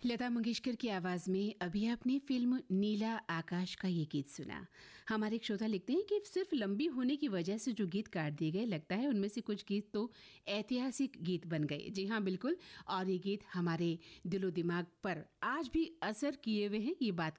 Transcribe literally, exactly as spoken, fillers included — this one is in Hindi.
लता मंगेशकर की आवाज में अभी आपने फिल्म नीला आकाश का ये गीत सुना। हमारे एक श्रोता लिखते हैं कि सिर्फ लंबी होने की वजह से जो गीत काट दिए गए, लगता है उनमें से कुछ गीत तो ऐतिहासिक गीत बन गए। जी हाँ, बिल्कुल। और ये गीत हमारे दिलो दिमाग पर आज भी असर किए हुए हैं, ये बात